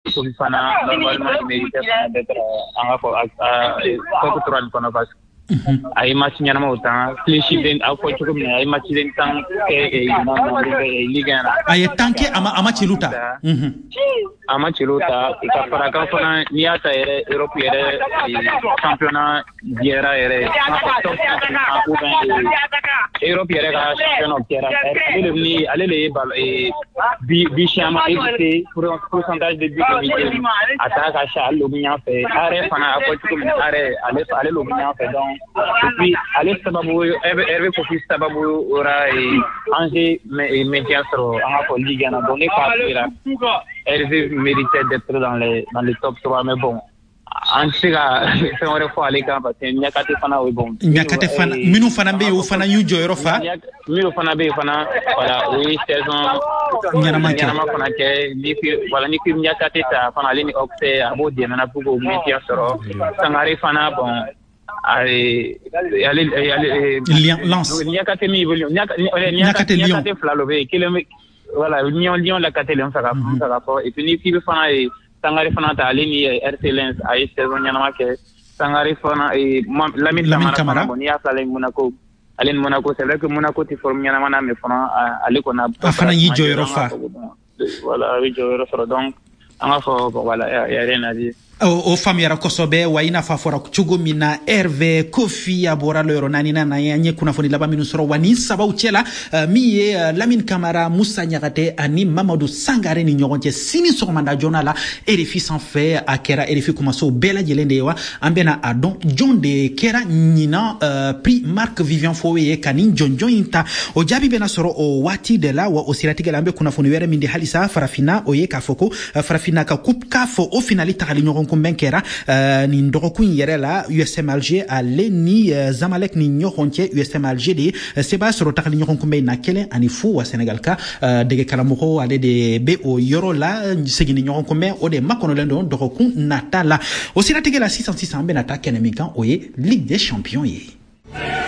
Fofana, normalement, il méritait d'être en top 3 de parce ay match ñanama autant clinchi den a ko ci ay match den tan ke liga na ay tanke ama ci luta ama ci luta ka para ka fana niata ere Europe ere championnat biera ere Europe ere ka championnat biera ale le bal bi chama évité pourcentage de but attaque à Charles Lobignan fait arrêt fana a ko ci arrêt ale Lobignan fait donc et puis allez sababu Hervé Kofi sababu ora Angers maintien sur en Ligue 1 donc Hervé méritait d'être dans les top 3 mais bon en tout cas c'est une fois aller quand parce que Nyakate fana oui bon Nyakate fana minu fana be o fana yu joyro fa minu fana be fana voilà oui saison nyama fana ke ni voilà ni ki Nyakate ta fana lini opté abo de na pour maintien sur Sangare fana bon allez lance Nyakate mi Nyakate Lyon Flalové voilà Lyon la Catalan ça va et puis ni ki fana Sangare fana ta alini RC Lens ay saison ñanama ke Sangare fana Lamine Camara bon ya sale Monaco alen Monaco c'est vrai que Monaco ti forme ñanama na mais fana ale ko na fana yi joyro fa voilà yi joyro fa donc anga fo voilà ya rien à dire o famiyara kosobe waina fa fora chugo mina Hervé Kofi abora lero nani na yanye kuna foni laba minu soro wani sababu chela miye Lamine Camara Moussa Nyakate ani Mamadou Sangare ni nyogonche sini sokomanda jonala RFI sans fait akera RFI kumaso bela jelende wa ambena adon John de kera nina prix Marc Vivian Fowe kanin John inta o jabi bena soro o wati de la wa osiratige lambe kuna foni were mindi halisa farafina oye kafoko farafina ka coupe kafo o finali takali nyogon kumbenkera ni ndokun yere la USM Alger ale ni Zamalek ni nyokonche USM Alger de seba soro takali nyokon kumbe na kele ani fu wa Senegal ka dege kalamoko ale de be o yoro la segini nyokon kumbe o de makono lendo ndokun natala osira tege la 606 ambe nata kenemikan oye Ligue des Champions ye